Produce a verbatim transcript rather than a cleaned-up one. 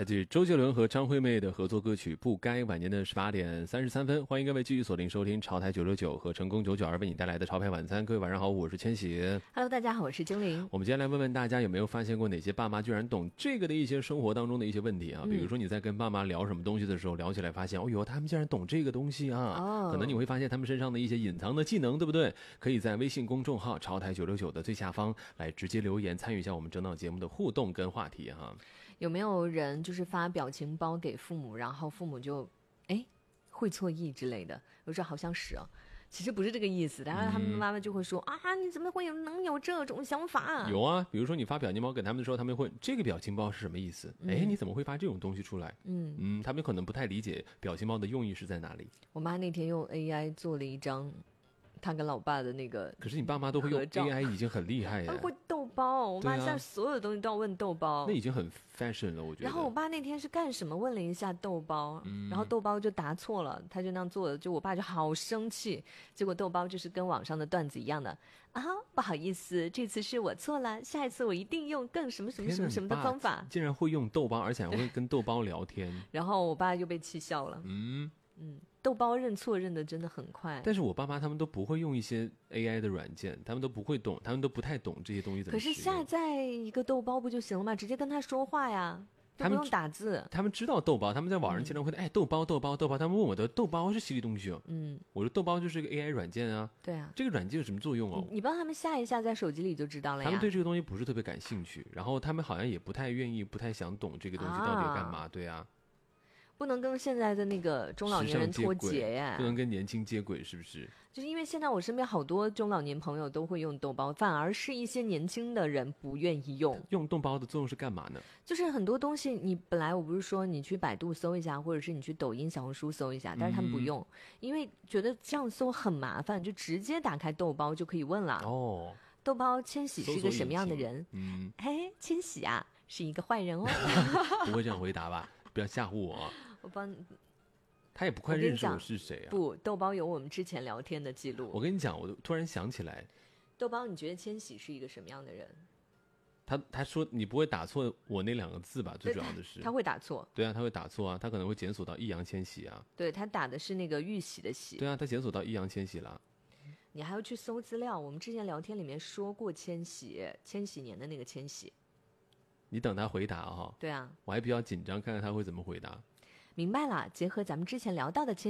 来自于周杰伦和张惠妹的合作歌曲《不该》，晚间的十八点三十三分，欢迎各位继续锁定收听潮台九六九和成功九九二为你带来的潮牌晚餐。各位晚上好，我是千玺。 Hello， 大家好，我是精灵。 我们今天来问问大家有没有发现过哪些爸妈居然懂这个的一些生活当中的一些问题啊？比如说你在跟爸妈聊什么东西的时候，聊起来发现，哦哟，他们竟然懂这个东西啊！哦，可能你会发现他们身上的一些隐藏的技能，对不对？可以在微信公众号潮台九六九的最下方来直接留言，参与一下我们整档节目的互动跟话题哈。 有没有人就是发表情包给父母，然后父母就哎会错意之类的？我说好像是哦，其实不是这个意思。然后他们妈妈就会说、嗯、啊，你怎么会有能有这种想法、啊？ 有啊，比如说你发表情包给他们的时候，他们会这个表情包是什么意思？哎、嗯，你怎么会发这种东西出来？嗯嗯，他们可能不太理解表情包的用意是在哪里。 我妈那天用 A I 做了一张他跟老爸的那个， 可是你爸妈都会用 A I， 已经很厉害呀。 他们会逗包，我妈现在所有的东西都要问逗包， 那已经很 fashion 了，我觉得。 然后我爸那天是干什么？问了一下逗包、嗯，然后逗包就答错了，他就那样做了，就我爸就好生气。结果逗包就是跟网上的段子一样的啊，不好意思，这次是我错了，下一次我一定用更什么什么什么什么的方法。 竟然会用逗包，而且还会跟逗包聊天。 然后我爸就被气笑了。嗯。嗯，逗包认错认得真的很快， 但是我爸妈他们都不会用一些 A I 的软件，他们都不会懂，他们都不太懂这些东西怎么使用。 可是下载一个逗包不就行了吗？直接跟他说话呀，都不用打字。 他们知道逗包，他们在网上经常会、嗯、哎逗包逗包逗包，他们问我的逗包是什么东西哦？嗯，我说逗包就是一个 A I 软件啊。 对啊， 这个软件有什么作用哦？ 你, 你帮他们下一下，在手机里就知道了呀。 他们对这个东西不是特别感兴趣，然后他们好像也不太愿意，不太想懂这个东西到底要干嘛。啊对啊。 不能跟现在的那个中老年人脱节呀， 不能跟年轻接轨，是不是？ 就是因为现在我身边好多中老年朋友都会用逗包，反而是一些年轻的人不愿意用。 用逗包的作用是干嘛呢？ 就是很多东西，你本来我不是说你去百度搜一下，或者是你去抖音、小红书搜一下，但是他们不用，嗯、因为觉得这样搜很麻烦，就直接打开逗包就可以问了。哦，逗包千玺是一个什么样的人？嗯，嘿，千玺啊，是一个坏人哦。 不会这样回答吧？不要吓唬我啊！ 我帮他也不快认识我是谁啊？ 不，逗包有我们之前聊天的记录。 我跟你讲，我突然想起来， 逗包，你觉得千玺是一个什么样的人？ 他他说你不会打错我那两个字吧？最主要的是他会打错。 对啊，他会打错啊，他可能会检索到易烊千玺啊。 对，他打的是那个玉玺的玺。 对啊，他检索到易烊千玺了。 你还要去搜资料，我们之前聊天里面说过千玺，千禧年的那个千玺。 你等他回答哈、哦。 对啊， 我还比较紧张，看看他会怎么回答。 明白了，结合咱们之前聊到的千